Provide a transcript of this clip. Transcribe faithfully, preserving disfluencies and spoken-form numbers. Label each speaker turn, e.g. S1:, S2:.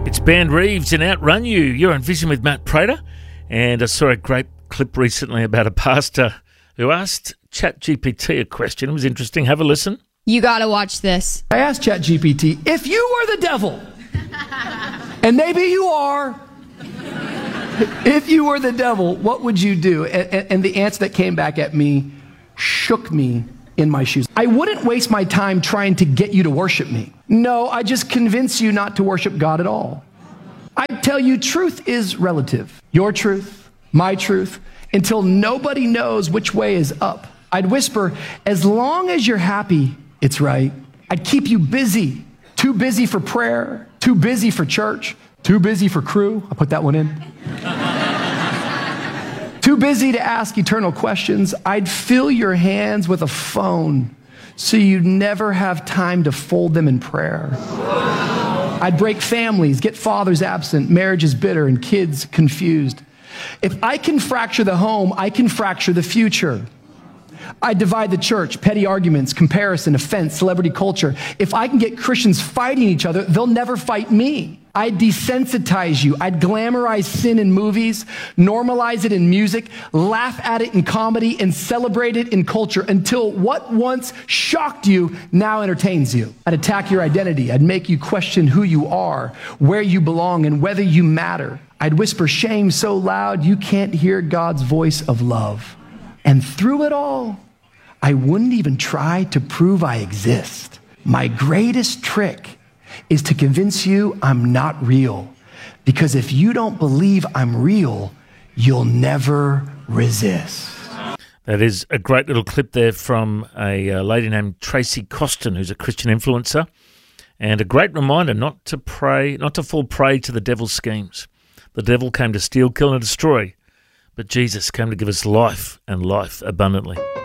S1: It's Ben Reeves and Outrun You. You're on Vision with Matt Prater. And I saw a great clip recently about a pastor who asked ChatGPT a question. It was interesting. Have a listen.
S2: You got to watch this.
S3: I asked ChatGPT, if you were the devil, and maybe you are, if you were the devil, what would you do? And, and the answer that came back at me shook me in my shoes. I wouldn't waste my time trying to get you to worship me. No, I just convince you not to worship God at all. I tell you, truth is relative. Your truth, my truth, until nobody knows which way is up. I'd whisper, as long as you're happy, it's right. I'd keep you busy. Too busy for prayer, too busy for church, too busy for crew. I put that one in. Too busy to ask eternal questions. I'd fill your hands with a phone so you'd never have time to fold them in prayer. I'd break families, get fathers absent, marriages bitter, and kids confused. If I can fracture the home, I can fracture the future. I divide the church, petty arguments, comparison, offense, celebrity culture. If I can get Christians fighting each other, they'll never fight me. I'd desensitize you. I'd glamorize sin in movies, normalize it in music, laugh at it in comedy, and celebrate it in culture until what once shocked you now entertains you. I'd attack your identity. I'd make you question who you are, where you belong, and whether you matter. I'd whisper shame so loud you can't hear God's voice of love. And through it all, I wouldn't even try to prove I exist. My greatest trick is to convince you I'm not real. Because if you don't believe I'm real, you'll never resist.
S1: That is a great little clip there from a uh, lady named Tracy Costin, who's a Christian influencer. And a great reminder not to pray, not to fall prey to the devil's schemes. The devil came to steal, kill, and destroy. But Jesus came to give us life and life abundantly.